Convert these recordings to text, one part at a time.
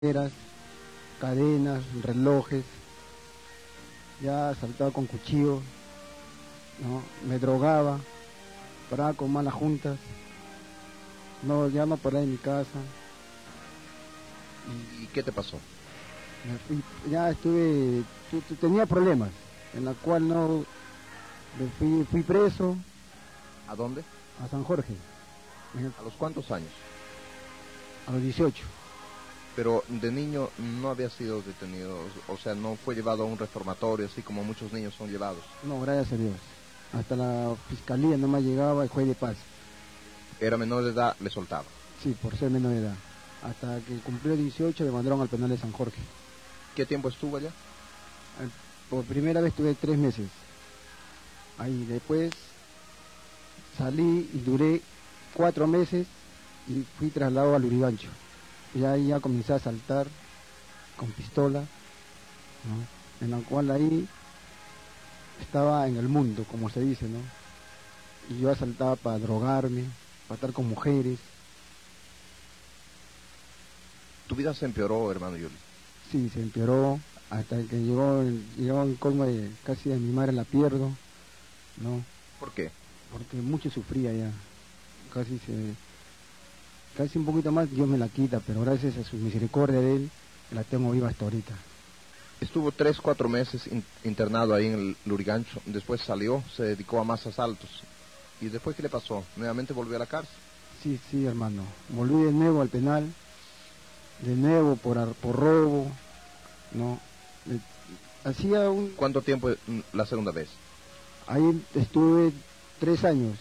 pulseras, cadenas, relojes, ya saltaba con cuchillo, ¿no? Me drogaba, paraba con malas juntas, no, ya no paraba en mi casa. ¿Y qué te pasó? Ya estuve, tenía problemas, en la cual no, fui preso ¿A dónde? a San Jorge, ¿A los cuántos años? a los 18. Pero de niño no había sido detenido, o sea, no fue llevado a un reformatorio, así como muchos niños son llevados. No, gracias a Dios. Hasta la fiscalía no me llegaba el juez de paz. Era menor de edad, le soltaba. Sí, por ser menor de edad. Hasta que cumplió 18 me mandaron al penal de San Jorge. ¿Qué tiempo estuvo allá? Por primera vez tuve 3 meses. Ahí después salí y duré 4 meses y fui trasladado al Lurigancho. Y ahí ya comencé a saltar con pistola, ¿no? En la cual ahí estaba en el mundo, como se dice, ¿no? Y yo asaltaba para drogarme, para estar con mujeres. ¿Tu vida se empeoró, hermano Yuli? Sí, se empeoró hasta que llegó el colmo de casi a mi madre la pierdo, ¿no? ¿Por qué? Porque mucho sufría ya, casi un poquito más Dios me la quita, pero gracias a su misericordia de Él, la tengo viva hasta ahorita. Estuvo 3, 4 meses internado ahí en el Lurigancho, después salió, se dedicó a más asaltos. ¿Y después qué le pasó? ¿Nuevamente volvió a la cárcel? Sí, hermano, volví de nuevo al penal, de nuevo por robo, ¿no? Hacía ¿Cuánto tiempo la segunda vez? Ahí estuve 3 años,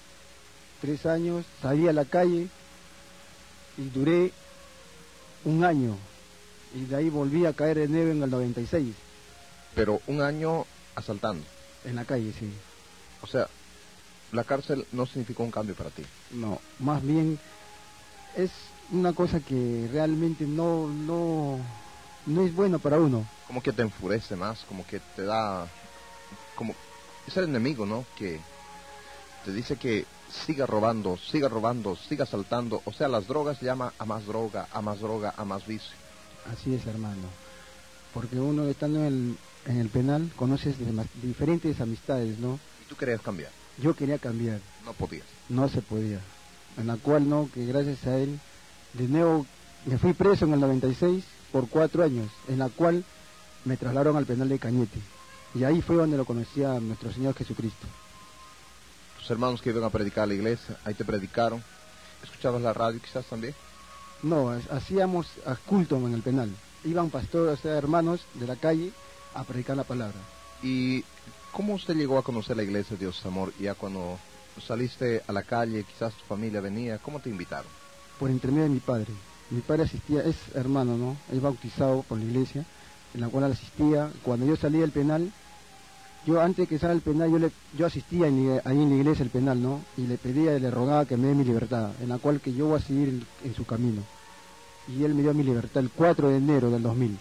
3 años, salí a la calle y duré 1 año, y de ahí volví a caer de nuevo en el 96. Pero 1 año asaltando. En la calle, sí. O sea, la cárcel no significó un cambio para ti. No, más bien es una cosa que realmente no es bueno para uno. Como que te enfurece más, como que te da... como es el enemigo, ¿no? Que te dice que siga robando, siga asaltando. O sea, las drogas llama a más droga, a más droga, a más vicio. Así es, hermano. Porque uno estando en el penal conoces diferentes amistades, ¿no? ¿Y tú querías cambiar? Yo quería cambiar. No podías. No se podía. En la cual no, que gracias a él, de nuevo me fui preso en el 96 por 4 años, en la cual me trasladaron al penal de Cañete. Y ahí fue donde lo conocí a nuestro Señor Jesucristo. Tus hermanos que iban a predicar a la iglesia, ahí te predicaron. ¿Escuchabas la radio quizás también? No, hacíamos culto en el penal. Iban pastores, o sea, hermanos de la calle a predicar la palabra. ¿Y cómo usted llegó a conocer la iglesia de Dios es Amor? Ya cuando saliste a la calle, quizás tu familia venía, ¿cómo te invitaron? Por intermedio de mi padre. Mi padre asistía, es hermano, ¿no? Es bautizado por la iglesia, en la cual asistía. Cuando yo salí del penal, yo antes de que salga del penal, yo asistía ahí en la iglesia el penal, ¿no? Y le pedía y le rogaba que me dé mi libertad, en la cual que yo voy a seguir en su camino. Y él me dio mi libertad el 4 de enero del 2000.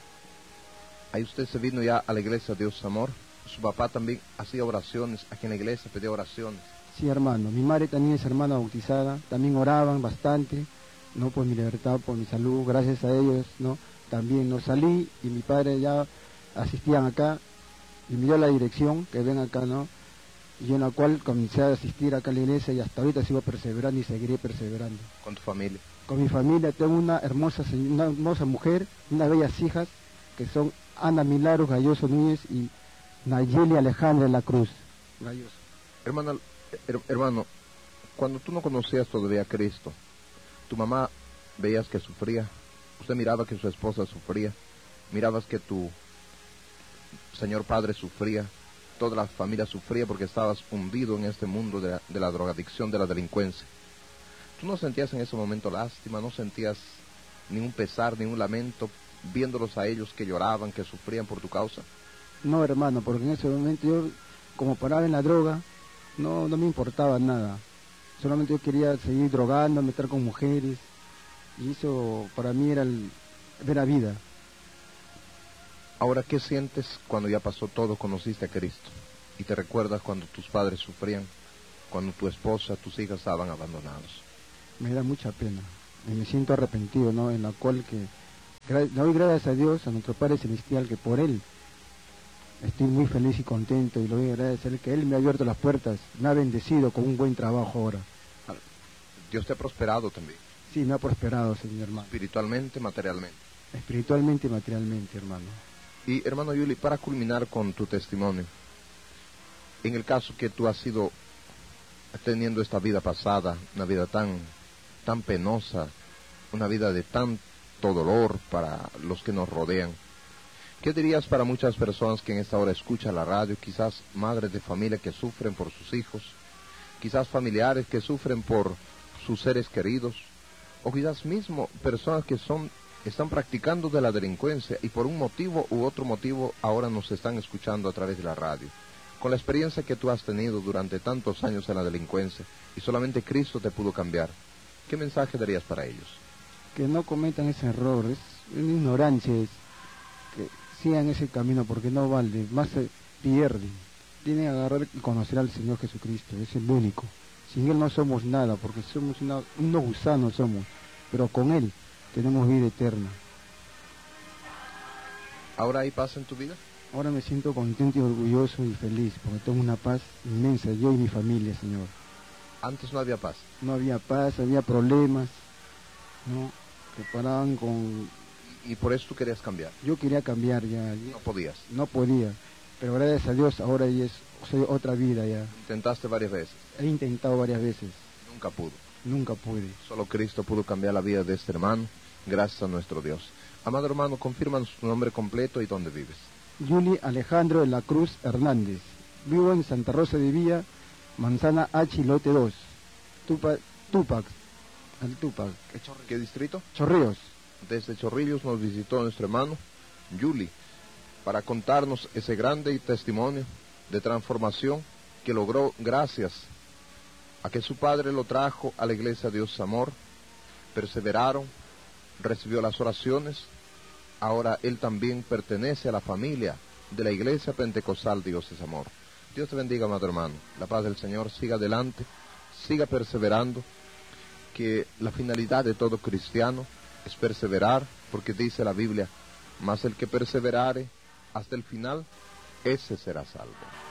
Ahí usted se vino ya a la iglesia de Dios es Amor. Su papá también hacía oraciones aquí en la iglesia, pedía oraciones. Sí, hermano. Mi madre también es hermana bautizada. También oraban bastante, ¿no? Por mi libertad, por mi salud. Gracias a ellos, ¿no? También no salí y mi padre ya asistían acá y me dio la dirección que ven acá, ¿no? Y en la cual comencé a asistir acá a la iglesia y hasta ahorita sigo perseverando y seguiré perseverando. ¿Con tu familia? Con mi familia tengo una hermosa mujer, unas bellas hijas que son Ana Milagros Galloso Núñez y Nayeli Alejandra de la Cruz Galloso. Hermano, cuando tú no conocías todavía a Cristo, tu mamá veías que sufría, usted miraba que su esposa sufría, mirabas que tu señor padre sufría, toda la familia sufría porque estabas hundido en este mundo de la drogadicción, de la delincuencia. ¿Tú no sentías en ese momento lástima, no sentías ningún pesar, ningún lamento, viéndolos a ellos que lloraban, que sufrían por tu causa? No, hermano, porque en ese momento yo, como paraba en la droga, no me importaba nada. Solamente yo quería seguir drogando, estar con mujeres, y eso para mí era ver a vida. Ahora, ¿qué sientes cuando ya pasó todo, conociste a Cristo? Y te recuerdas cuando tus padres sufrían, cuando tu esposa, tus hijas estaban abandonados. Me da mucha pena, y me siento arrepentido, ¿no? En la cual que doy gracias a Dios, a nuestro Padre Celestial, que por Él estoy muy feliz y contento, y le doy gracias a Él, que Él me ha abierto las puertas, me ha bendecido con un buen trabajo ahora. Dios te ha prosperado también. Sí, me ha prosperado, señor hermano. Espiritualmente, materialmente. Espiritualmente y materialmente, hermano. Y hermano Yuli, para culminar con tu testimonio, en el caso que tú has sido teniendo esta vida pasada, una vida tan penosa, una vida de tanto dolor para los que nos rodean, ¿qué dirías para muchas personas que en esta hora escuchan la radio, quizás madres de familia que sufren por sus hijos, quizás familiares que sufren por sus seres queridos, o quizás mismo personas que están practicando de la delincuencia y por un motivo u otro motivo ahora nos están escuchando a través de la radio? Con la experiencia que tú has tenido durante tantos años en la delincuencia y solamente Cristo te pudo cambiar, ¿qué mensaje darías para ellos? Que no cometan ese error, es una ignorancia, que sigan ese camino porque no vale, más se pierden. Tienen que agarrar y conocer al Señor Jesucristo, es el único. Sin Él no somos nada, porque somos unos gusanos somos, pero con Él tenemos vida eterna. ¿Ahora hay paz en tu vida? Ahora me siento contento y orgulloso y feliz, porque tengo una paz inmensa, yo y mi familia, Señor. Antes no había paz. No había paz, había problemas, ¿no? Que paraban con... Y por eso tú querías cambiar. Yo quería cambiar ya. No podías. No podía, pero gracias a Dios ahora ya soy otra vida ya. Intentaste varias veces. He intentado varias veces. Nunca pudo. Nunca pude. Solo Cristo pudo cambiar la vida de este hermano, gracias a nuestro Dios. Amado hermano, confírmanos tu nombre completo y dónde vives. Yuli Alejandro de la Cruz Hernández. Vivo en Santa Rosa de Villa, Manzana H, lote 2. Tupac. Al Tupac. ¿Qué distrito? Chorrillos. Desde Chorrillos nos visitó nuestro hermano Yuli para contarnos ese grande testimonio de transformación que logró gracias a que su padre lo trajo a la iglesia Dios es Amor, perseveraron, recibió las oraciones, ahora él también pertenece a la familia de la iglesia pentecostal Dios es Amor. Dios te bendiga, amado hermano, la paz del Señor, siga adelante, siga perseverando, que la finalidad de todo cristiano es perseverar, porque dice la Biblia, mas el que perseverare hasta el final, ese será salvo.